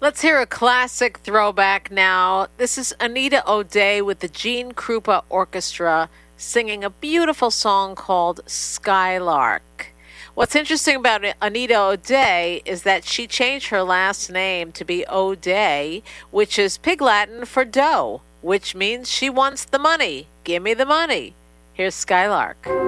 Let's hear a classic throwback now. This is Anita O'Day with the Gene Krupa Orchestra singing a beautiful song called Skylark. What's interesting about Anita O'Day is that she changed her last name to be O'Day, which is Pig Latin for dough, which means she wants the money. Give me the money. Here's Skylark.